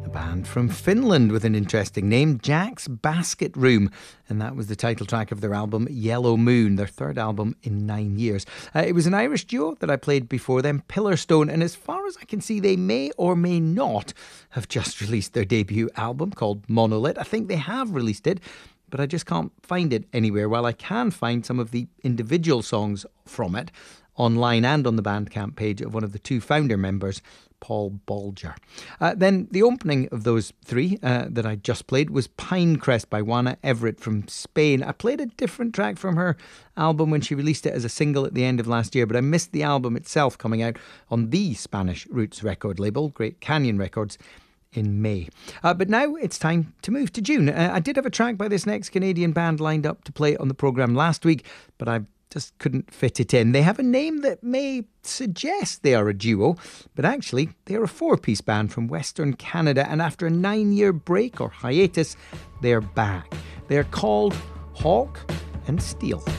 Band from Finland with an interesting name, Jack's Basket Room, and that was the title track of their album Yellow Moon, their third album in 9 years. It was an Irish duo that I played before them, Pillarstone, and as far as I can see, they may or may not have just released their debut album called Monolith. I think they have released it, but I just can't find it anywhere. While I can find some of the individual songs from it online and on the Bandcamp page of one of the two founder members, Paul Bolger. Then the opening of those three that I just played was Pinecrest by Juana Everett from Spain. I played a different track from her album when she released it as a single at the end of last year, but I missed the album itself coming out on the Spanish Roots record label, Great Canyon Records, in May. But now it's time to move to June. I did have a track by this next Canadian band lined up to play on the programme last week, but I just couldn't fit it in. They have a name that may suggest they are a duo, but actually they are a four-piece band from Western Canada, and after a 9-year break or hiatus, they're back. They're called Hawk and Steel.